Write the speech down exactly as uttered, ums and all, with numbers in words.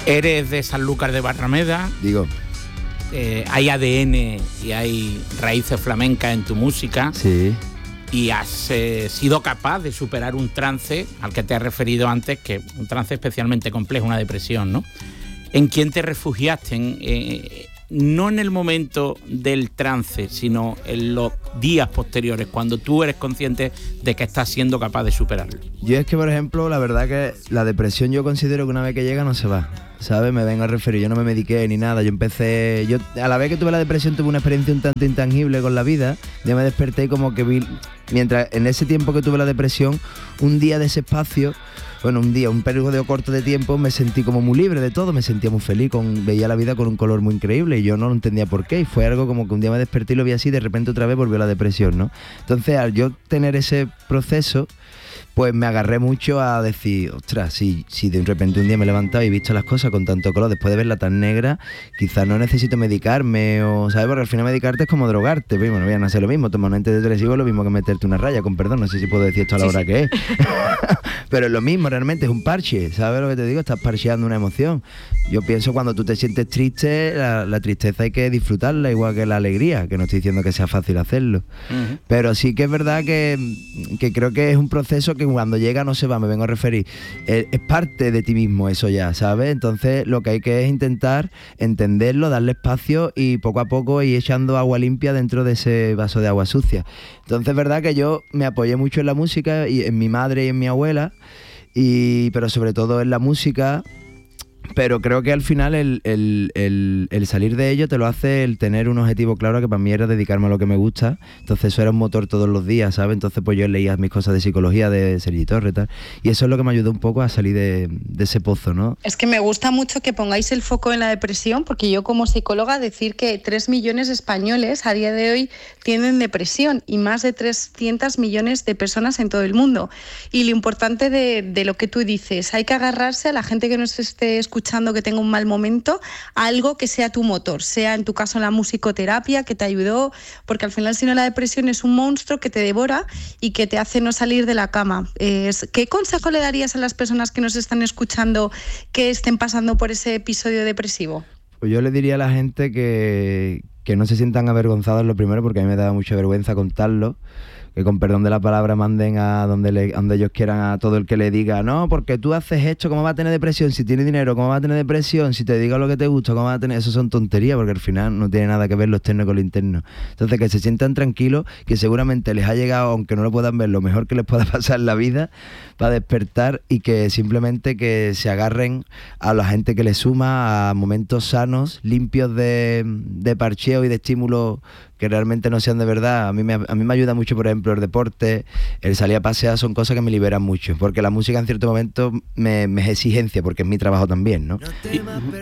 Eres de Sanlúcar de Barrameda. Digo. Eh, hay A D N y hay raíces flamencas en tu música. Sí. Y has eh, sido capaz de superar un trance al que te has referido antes, que un trance especialmente complejo, una depresión, ¿no? ¿En quién te refugiaste? En, eh, no en el momento del trance, sino en los días posteriores, cuando tú eres consciente de que estás siendo capaz de superarlo. Yo es que, por ejemplo, la verdad que la depresión yo considero que una vez que llega no se va, ¿sabes? Me vengo a referir, yo no me mediqué ni nada, yo empecé, yo a la vez que tuve la depresión tuve una experiencia un tanto intangible con la vida, yo me desperté y como que vi, mientras en ese tiempo que tuve la depresión, un día de ese espacio, bueno, un día, un periodo corto de tiempo, me sentí como muy libre de todo, me sentía muy feliz, con, veía la vida con un color muy increíble y yo no lo entendía por qué, y fue algo como que un día me desperté y lo vi así, y de repente otra vez volvió la depresión, ¿no? Entonces, al yo tener ese proceso, pues me agarré mucho a decir, ostras, si, si de repente un día me he levantado y he visto las cosas con tanto color, después de verla tan negra, quizás no necesito medicarme, o ¿sabes? Porque al final medicarte es como drogarte, pues, bueno, voy a hacer lo mismo, tomar un antidepresivo es lo mismo que meterte una raya, con perdón, no sé si puedo decir esto a la sí, hora sí. que es, pero es lo mismo, realmente es un parche, ¿sabes lo que te digo? Estás parcheando una emoción. Yo pienso cuando tú te sientes triste, la, la tristeza hay que disfrutarla igual que la alegría, que no estoy diciendo que sea fácil hacerlo, uh-huh. Pero sí que es verdad que, que creo que es un proceso que cuando llega no se va, me vengo a referir, es, es parte de ti mismo eso ya, ¿sabes? Entonces lo que hay que es intentar entenderlo, darle espacio y poco a poco ir echando agua limpia dentro de ese vaso de agua sucia. Entonces es verdad que yo me apoyé mucho en la música y en mi madre y en mi abuela, y, pero sobre todo en la música. Pero creo que al final el, el, el, el salir de ello te lo hace el tener un objetivo claro, que para mí era dedicarme a lo que me gusta. Entonces eso era un motor todos los días, ¿sabes? Entonces pues yo leía mis cosas de psicología, de Sergi Torres, tal. Y eso es lo que me ayudó un poco a salir de, de ese pozo, ¿no? Es que me gusta mucho que pongáis el foco en la depresión, porque yo como psicóloga decir que tres millones de españoles a día de hoy tienen depresión y más de trescientos millones de personas en todo el mundo. Y lo importante de, de lo que tú dices, hay que agarrarse a la gente que nos esté escuchando escuchando que tenga un mal momento, algo que sea tu motor, sea en tu caso la musicoterapia que te ayudó, porque al final si no la depresión es un monstruo que te devora y que te hace no salir de la cama. Eh, ¿Qué consejo le darías a las personas que nos están escuchando que estén pasando por ese episodio depresivo? Pues yo le diría a la gente que, que no se sientan avergonzados lo primero, porque a mí me da mucha vergüenza contarlo, que con perdón de la palabra manden a donde, le, a donde ellos quieran a todo el que le diga, no, porque tú haces esto, ¿cómo va a tener depresión? Si tienes dinero, ¿cómo va a tener depresión? Si te digo lo que te gusta, ¿cómo va a tener? Eso son tonterías, porque al final no tiene nada que ver lo externo con lo interno. Entonces que se sientan tranquilos, que seguramente les ha llegado, aunque no lo puedan ver, lo mejor que les pueda pasar en la vida para despertar, y que simplemente que se agarren a la gente que les suma, a momentos sanos, limpios de, de parcheo y de estímulos que realmente no sean de verdad. A mí me, a mí me ayuda mucho, por ejemplo, el deporte, el salir a pasear, son cosas que me liberan mucho, porque la música en cierto momento me, me es exigencia, porque es mi trabajo también, ¿no? Y,